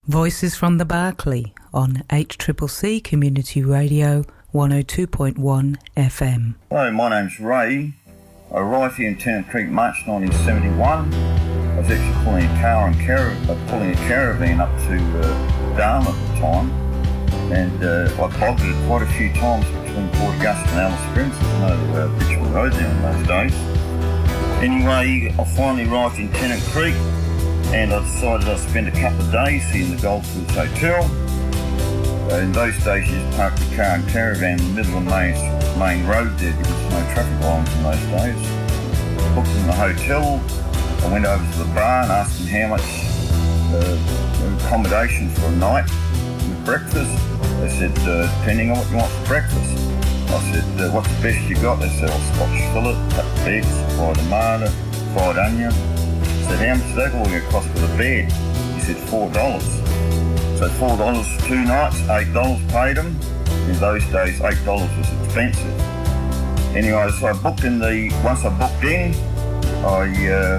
Voices from the Barclay on HCCC Community Radio 102.1 FM. Hello, my name's Ray. I arrived here in Tennant Creek March 1971. I was actually pulling a caravan up to Darwin at the time, and I bogged it quite a few times between Port Augusta and Alice Springs. There's no Richmond Road there in those days. Anyway, I finally arrived in Tennant Creek, and I decided I'd spend a couple of days here in the Goldfields Hotel. In those days, you just parked the car and caravan in the middle of the main road there because there was no traffic lines in those days. Booked in the hotel. I went over to the bar and asked them how much accommodation for a night with breakfast. They said, depending on what you want for breakfast. I said, what's the best you got? They said, Scotch fillet, cut eggs, fried tomato, fried onion. I said, how much is that all going to cost for the bed? He said, $4. So $4 for 2 nights, $8 paid them. In those days, $8 was expensive. Anyway, so once I booked in, I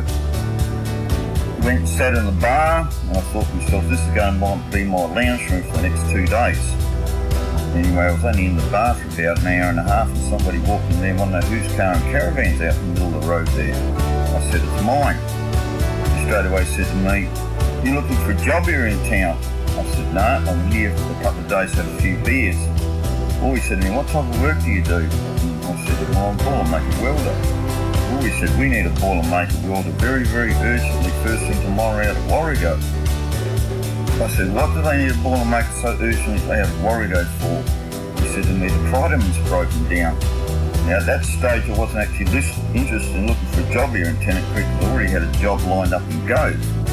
went and sat in the bar, and I thought to myself, this is going to be my lounge room for the next 2 days. Anyway, I was only in the bar for about an hour and a half, and somebody walked in there, want to know whose car and caravan's out in the middle of the road there. I said, it's mine. He straight away said to me, you looking for a job here in town? I said, no, I'm here for a couple of days to have a few beers. Oh, he said to me, what type of work do you do? I said, well, I'm a boilermaker welder. Oh, he said, we need a boilermaker welder very, very urgently first thing tomorrow out at Warrego. I said, what do they need a boilermaker so urgently out at Warrego for? He said to me, the Cryderman's broken down. Now, at that stage, I wasn't actually interested in looking for a job here in Tennant Creek because I already had a job lined up and go.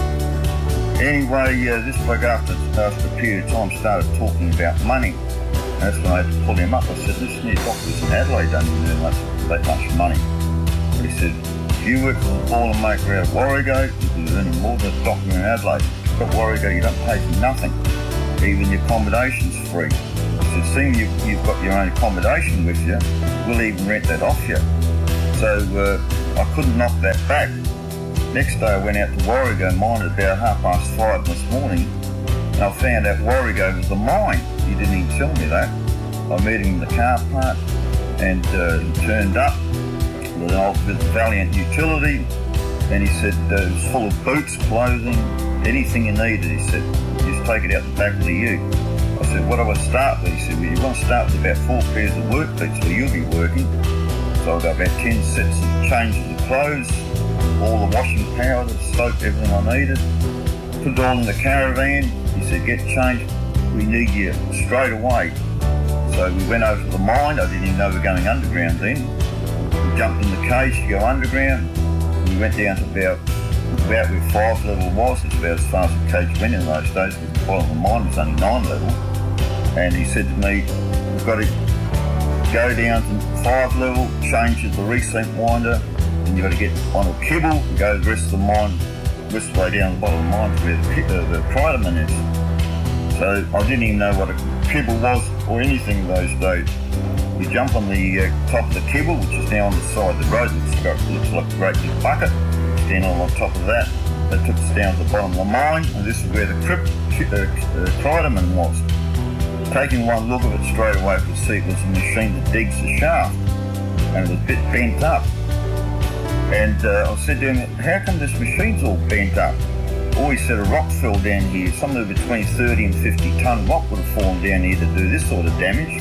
Anyway, this bloke after a period of time started talking about money. And that's when I had to pull him up. I said, listen here, doctors in Adelaide don't even earn that much money. But he said, if you work for a boilermaker out of Warrego, you'll be earning more than a doctor in Adelaide. If you've got Warrego, you don't pay for nothing. Even your accommodation's free. He said, seeing you've got your own accommodation with you, we'll even rent that off you. So I couldn't knock that back. Next day I went out to Warrego mine at about 5:30 this morning, and I found out Warrego was a mine. He didn't even tell me that. I met him in the car park, and he turned up with an old Valiant utility, and he said it was full of boots, clothing, anything you needed. He said, just take it out the back of the ute. I said, what do I start with? He said, well, you want to start with about 4 pairs of work boots where you'll be working. So I got about 10 sets of changes of clothes, all the washing powder, soap, everything I needed. Put it all in the caravan. He said, get changed. We need you straight away. So we went over to the mine. I didn't even know we were going underground then. We jumped in the cage to go underground. We went down to about where 5 level was. It's about as far as the cage went in those days because the bottom of the mine was only 9 level. And he said to me, we've got to go down to 5 level, change the recent winder, and you've got to get on a kibble and go the rest of the mine, rest of the way down the bottom of the mine to where the Cryderman is. So I didn't even know what a kibble was or anything in those days. We jump on the top of the kibble, which is now on the side of the road. It looks like a great big bucket. Stand on top of that. That took us down to the bottom of the mine, and this is where the Cryderman was. Taking one look at it straight away, I could see it was a machine that digs the shaft, and it was a bit bent up. And I said to him, how come this machine's all bent up? Oh, he said, a rock fell down here. Somewhere between 30 and 50 tonne rock would have fallen down here to do this sort of damage.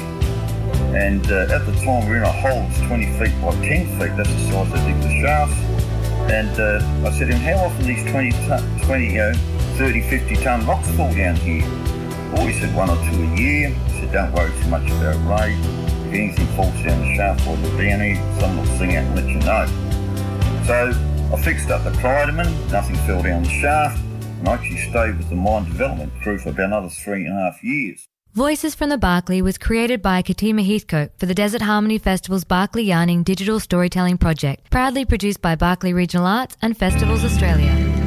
And at the time, we were in a hole that was 20 feet by 10 feet. That's the size they dig the shafts. And I said to him, how often these 30, 50 tonne rocks fall down here? Oh, he said, 1 or 2 a year. He said, don't worry too much about Ray. If anything falls down the shaft or the down here, someone will sing out and let you know. So I fixed up the Cryderman, nothing fell down the shaft, and I actually stayed with the mine development crew for about another 3.5 years. Voices from the Barclay was created by Katima Heathcote for the Desert Harmony Festival's Barclay Yarning Digital Storytelling Project, proudly produced by Barclay Regional Arts and Festivals Australia.